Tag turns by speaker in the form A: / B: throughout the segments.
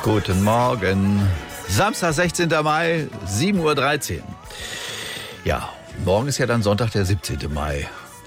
A: Guten Morgen. Samstag, 16. Mai, 7:13 Uhr. Ja, morgen ist ja dann Sonntag, der 17. Mai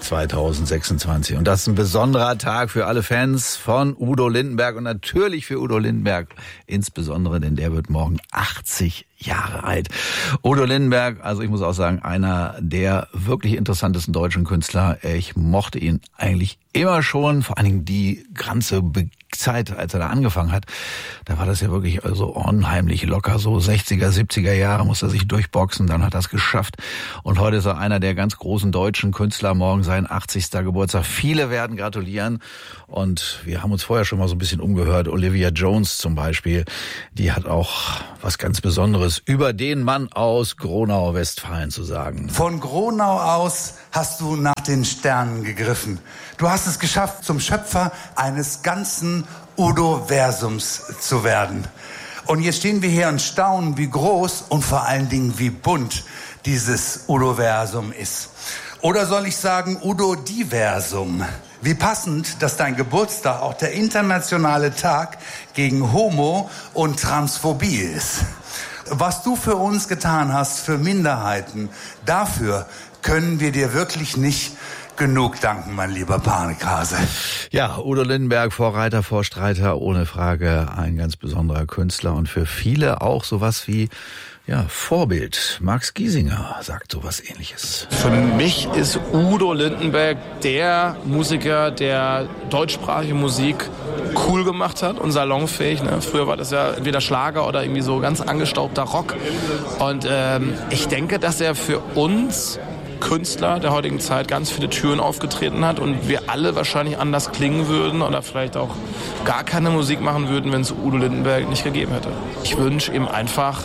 A: 2026. Und das ist ein besonderer Tag für alle Fans von Udo Lindenberg und natürlich für Udo Lindenberg insbesondere, denn der wird morgen 80 Jahre alt. Udo Lindenberg, also ich muss auch sagen, einer der wirklich interessantesten deutschen Künstler. Ich mochte ihn eigentlich immer schon, vor allen Dingen die ganze Zeit, als er da angefangen hat, da war das ja wirklich also unheimlich locker, so 60er, 70er Jahre musste er sich durchboxen, dann hat er es geschafft und heute ist er einer der ganz großen deutschen Künstler, morgen sein 80. Geburtstag. Viele werden gratulieren und wir haben uns vorher schon mal so ein bisschen umgehört. Olivia Jones zum Beispiel, die hat auch was ganz Besonderes über den Mann aus Gronau, Westfalen zu sagen.
B: Von Gronau aus hast du nach den Sternen gegriffen. Du hast es geschafft, zum Schöpfer eines ganzen Udo-Versums zu werden. Und jetzt stehen wir hier und staunen, wie groß und vor allen Dingen wie bunt dieses Udo-Versum ist. Oder soll ich sagen Udo-Diversum? Wie passend, dass dein Geburtstag auch der internationale Tag gegen Homo- und Transphobie ist. Was du für uns getan hast, für Minderheiten, dafür können wir dir wirklich nicht genug danken, mein lieber Panikase.
A: Ja, Udo Lindenberg, Vorreiter, Vorstreiter, ohne Frage ein ganz besonderer Künstler und für viele auch sowas wie Vorbild. Max Giesinger sagt sowas Ähnliches.
C: Für mich ist Udo Lindenberg der Musiker, der deutschsprachige Musik cool gemacht hat und salonfähig. Ne? Früher war das ja entweder Schlager oder irgendwie so ganz angestaubter Rock. Und ich denke, dass er für uns Künstler der heutigen Zeit ganz viele Türen aufgetreten hat und wir alle wahrscheinlich anders klingen würden oder vielleicht auch gar keine Musik machen würden, wenn es Udo Lindenberg nicht gegeben hätte. Ich wünsche ihm einfach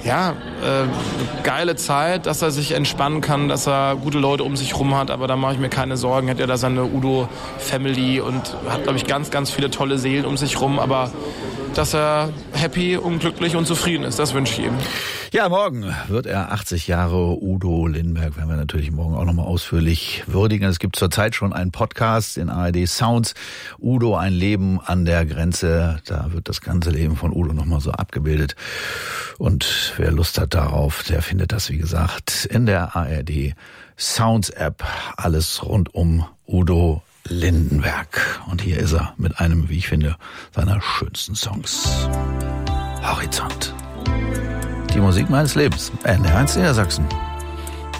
C: geile Zeit, dass er sich entspannen kann, dass er gute Leute um sich rum hat, aber da mache ich mir keine Sorgen. Er hat ja da seine Udo-Family und hat, glaube ich, ganz, ganz viele tolle Seelen um sich rum, aber dass er happy und glücklich und zufrieden ist, das wünsche ich ihm.
A: Ja, morgen wird er 80 Jahre. Udo Lindenberg werden wir natürlich morgen auch nochmal ausführlich würdigen. Es gibt zurzeit schon einen Podcast in ARD Sounds. Udo, ein Leben an der Grenze. Da wird das ganze Leben von Udo nochmal so abgebildet. Und wer Lust hat darauf, der findet das, wie gesagt, in der ARD Sounds App. Alles rund um Udo Lindenberg. Und hier ist er mit einem, wie ich finde, seiner schönsten Songs. Horizont. Die Musik meines Lebens. NDR 1 Niedersachsen.